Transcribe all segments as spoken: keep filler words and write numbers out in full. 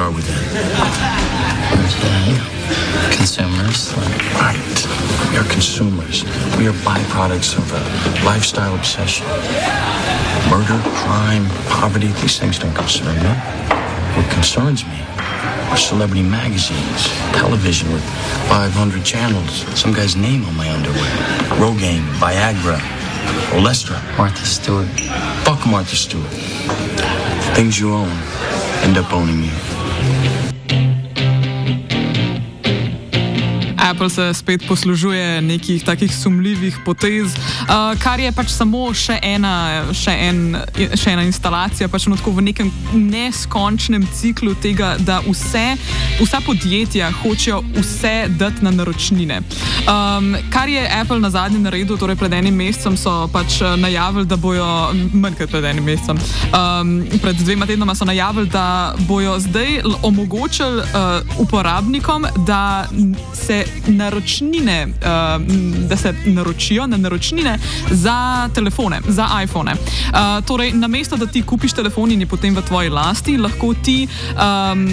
are we then? Consumers. Right. We are consumers. We are byproducts of a lifestyle obsession. Murder, crime, poverty, these things don't concern me. What concerns me are celebrity magazines, television with five hundred channels, some guy's name on my underwear, Rogaine, Viagra, Olestra. Martha Stewart. Fuck Martha Stewart. Things you own end up owning you. Apple se spet poslužuje nekih takih sumljivih potez, uh, kar je pač samo še ena, še en, še ena instalacija pač no, tako v nekem neskončnem ciklu tega, da vse, vsa podjetja hočejo vse dati na naročnine. Um, kar je Apple na zadnji naredil, torej pred enim mesecem so pač najavili, da bojo, manj kot pred enim mesecem, um, pred dvema tednoma so najavili, da bojo zdaj omogočili uh, uporabnikom, da se naročnine, uh, da se naročijo na naročnine za telefone, za iPhone. Uh, torej, namesto da ti kupiš telefon in je potem v tvoji lasti, lahko ti um,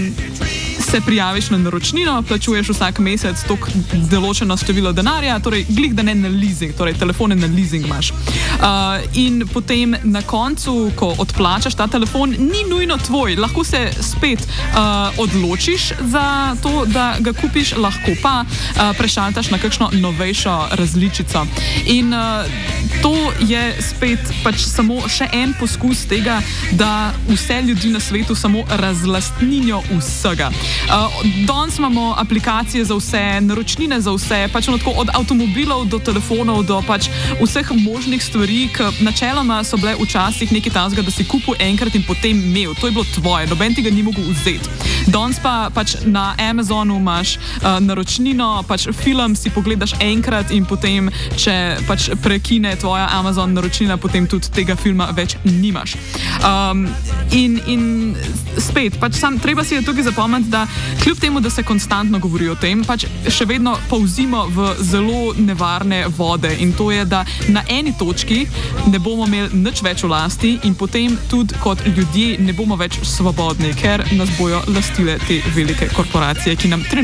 se prijaviš na naročnino, plačuješ vsak mesec tok določeno število denarja, torej glih da ne na leasing, torej telefone na leasing imaš. Uh, in potem na koncu, ko odplačaš ta telefon, ni nujno tvoj, lahko se spet uh, odločiš za to, da ga kupiš, lahko pa uh, prešaltaš na kakšno novejšo različico. In uh, to je spet pač samo še en poskus tega, da vse ljudi na svetu samo razlastninjo vsega. Uh, danes imamo aplikacije za vse, naročnine za vse, pač tako od avtomobilov do telefonov, do pač vseh možnih stvari, ki načeloma so bile včasih nekaj takega, da si kupil enkrat in potem imel. To je bilo tvoje, noben ti ga ni mogel vzeti. Danes pa pač na Amazonu imaš uh, naročnino, pač film si pogledaš enkrat in potem, če pač prekine tvoja Amazon naročnina, potem tudi tega filma več nimaš. Um, in, in spet, pač sam, treba si je tukaj zapomniti, da kljub temu, da se konstantno govori o tem, pač še vedno povzimo v zelo nevarne vode in to je, da na eni točki ne bomo imeli nič več v lasti in potem tudi kot ljudje ne bomo več svobodni, ker nas bojo lastile te velike korporacije, ki nam trenutno